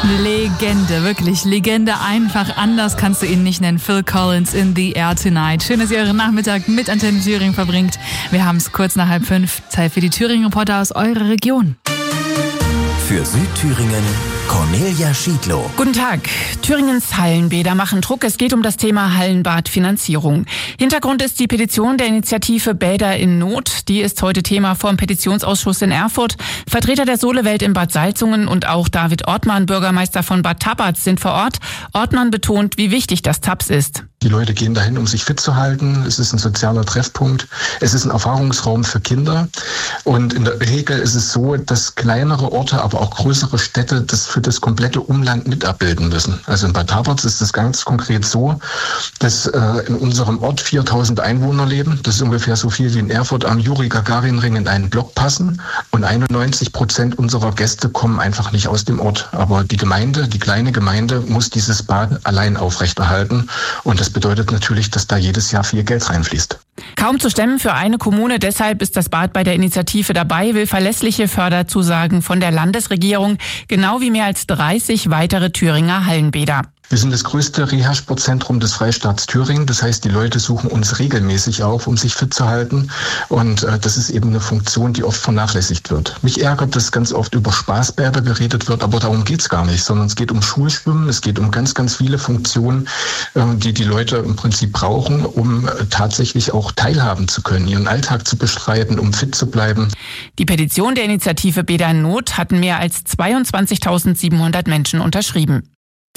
Legende, wirklich Legende. Einfach anders kannst du ihn nicht nennen. Phil Collins in the Air Tonight. Schön, dass ihr euren Nachmittag mit Antenne Thüringen verbringt. Wir haben es kurz nach 4:30. Zeit für die Thüringen-Reporter aus eurer Region. Für Südthüringen Cornelia Schiedlow. Guten Tag. Thüringens Hallenbäder machen Druck. Es geht um das Thema Hallenbadfinanzierung. Hintergrund ist die Petition der Initiative Bäder in Not. Die ist heute Thema vor dem Petitionsausschuss in Erfurt. Vertreter der Solewelt in Bad Salzungen und auch David Ortmann, Bürgermeister von Bad Tabatz, sind vor Ort. Ortmann betont, wie wichtig das TAPS ist. Die Leute gehen dahin, um sich fit zu halten. Es ist ein sozialer Treffpunkt. Es ist ein Erfahrungsraum für Kinder. Und in der Regel ist es so, dass kleinere Orte, aber auch größere Städte das für das komplette Umland mit abbilden müssen. Also in Bad Tabatz ist es ganz konkret so, dass in unserem Ort 4000 Einwohner leben. Das ist ungefähr so viel wie in Erfurt am Juri-Gagarin-Ring in einen Block passen. Und 91% unserer Gäste kommen einfach nicht aus dem Ort. Aber die Gemeinde, die kleine Gemeinde, muss dieses Bad allein aufrechterhalten. Und das bedeutet natürlich, dass da jedes Jahr viel Geld reinfließt. Kaum zu stemmen für eine Kommune, deshalb ist das Bad bei der Initiative dabei, will verlässliche Förderzusagen von der Landesregierung, genau wie mehr als 30 weitere Thüringer Hallenbäder. Wir sind das größte Reha-Sportzentrum des Freistaats Thüringen. Das heißt, die Leute suchen uns regelmäßig auf, um sich fit zu halten. Und das ist eben eine Funktion, die oft vernachlässigt wird. Mich ärgert, dass ganz oft über Spaßbäder geredet wird, aber darum geht's gar nicht, sondern es geht um Schulschwimmen, es geht um ganz, ganz viele Funktionen, die die Leute im Prinzip brauchen, um tatsächlich auch teilhaben zu können, ihren Alltag zu bestreiten, um fit zu bleiben. Die Petition der Initiative Bäder in Not hatten mehr als 22.700 Menschen unterschrieben.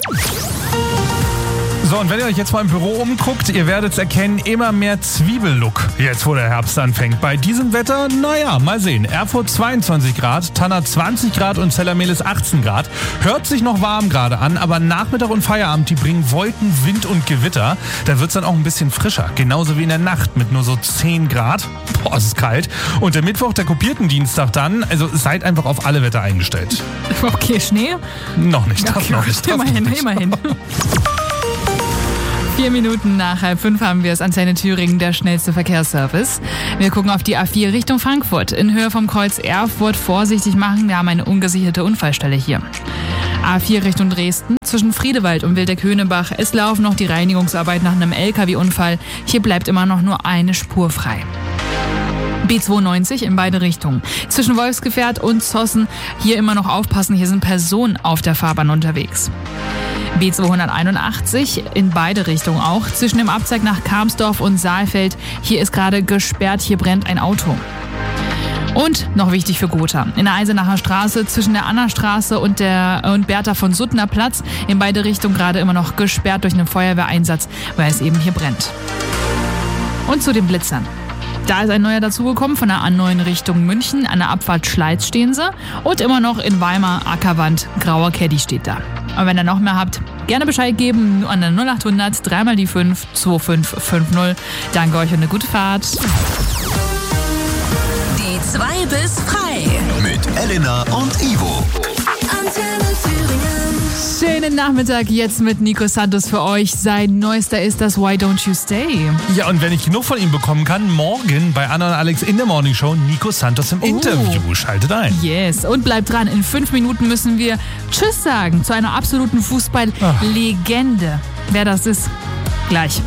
So, und wenn ihr euch jetzt mal im Büro umguckt, ihr werdet es erkennen, immer mehr Zwiebellook, jetzt wo der Herbst anfängt. Bei diesem Wetter, naja, mal sehen. Erfurt 22 Grad, Tanner 20 Grad und Zellermelis 18 Grad. Hört sich noch warm gerade an, aber Nachmittag und Feierabend, die bringen Wolken, Wind und Gewitter. Da wird es dann auch ein bisschen frischer, genauso wie in der Nacht mit nur so 10 Grad. Boah, es ist kalt. Und der Mittwoch, der kopierten Dienstag dann, also seid einfach auf alle Wetter eingestellt. Okay, Schnee? Noch nicht, das okay, noch nicht. Immerhin. 4 Minuten nach 4:30 haben wir es. Antenne Thüringen, der schnellste Verkehrsservice. Wir gucken auf die A4 Richtung Frankfurt. In Höhe vom Kreuz Erfurt vorsichtig machen. Wir haben eine ungesicherte Unfallstelle hier. A4 Richtung Dresden. Zwischen Friedewald und Wildeck-Höhenbach. Es laufen noch die Reinigungsarbeiten nach einem LKW-Unfall. Hier bleibt immer noch nur eine Spur frei. B92 in beide Richtungen. Zwischen Wolfsgefährt und Zossen. Hier immer noch aufpassen. Hier sind Personen auf der Fahrbahn unterwegs. B281 in beide Richtungen auch. Zwischen dem Abzweig nach Karmsdorf und Saalfeld. Hier ist gerade gesperrt, hier brennt ein Auto. Und noch wichtig für Gotha. In der Eisenacher Straße zwischen der Annastraße und Bertha von Suttner Platz. In beide Richtungen gerade immer noch gesperrt durch einen Feuerwehreinsatz, weil es eben hier brennt. Und zu den Blitzern. Da ist ein neuer dazugekommen von der A9 Richtung München. An der Abfahrt Schleiz stehen sie. Und immer noch in Weimar, Ackerwand, Grauer Caddy steht da. Und wenn ihr noch mehr habt, gerne Bescheid geben an der 0800 3 die 5 2550. Danke euch und eine gute Fahrt. Die 2 bis frei. Mit Elena und Ivo. Antenne Thüringen. Schönen Nachmittag jetzt mit Nico Santos für euch. Sein neuester ist das Why Don't You Stay? Ja, und wenn ich genug von ihm bekommen kann, morgen bei Anna und Alex in der Morning Show Nico Santos im Interview. Schaltet ein. Yes, und bleibt dran. In 5 Minuten müssen wir Tschüss sagen zu einer absoluten Fußball-Legende. Wer das ist, gleich.